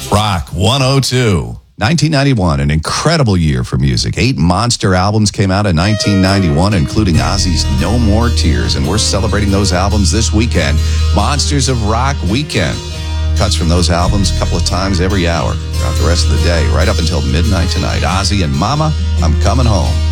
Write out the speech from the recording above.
Rock 102. 1991, an incredible year for music. 8 monster albums came out in 1991, including Ozzy's No More Tears, and we're celebrating those albums this weekend. Monsters of Rock Weekend. Cuts from those albums a couple of times every hour throughout the rest of the day, right up until midnight tonight. Ozzy and Mama, I'm Coming Home.